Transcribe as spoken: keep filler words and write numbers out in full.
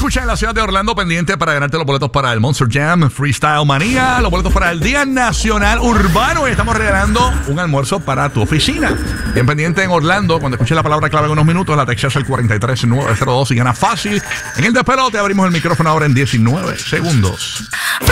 escuchas en la ciudad de Orlando, pendiente para ganarte los boletos para el Monster Jam Freestyle Manía, los boletos para el Día Nacional Urbano, y estamos regalando un almuerzo para tu oficina. Bien pendiente en Orlando, cuando escuches la palabra clave en unos minutos, la textas al cuatro tres nueve cero dos y gana fácil. En el despelote abrimos el micrófono ahora en diecinueve segundos.